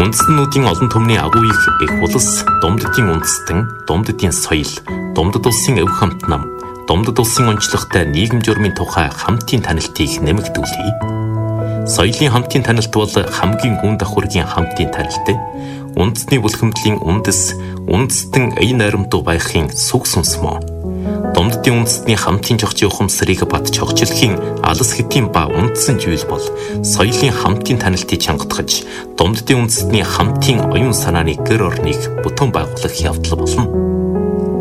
Үндэстнүүдийн олон түмний агууийг их улс, Думддын үндэстэн, Думддын соёл, Думдд улсын өв хамт нам, Думдд улсын онцлогтой нийгэм журмын тухай хамтын танилтыг нэмэгдүүлье. Соёлын хамтын танилт бол хамгийн гүн давхургийн хамтын танилт. Үндэсний бүлхэмдлийн үндэстэн ая найрамдуу байхын сүг сүнсмөө. Думддын үндэстний хамтын жогч ухамсарыг бат чогчлохын алс хэтийн ба үндсэн зүйл бол соёлын хамтын танилтыг чангатгаж, Думддын үндэстний хамтын оюун санааны гэр орныг бүтэн байгуулах явдал болно.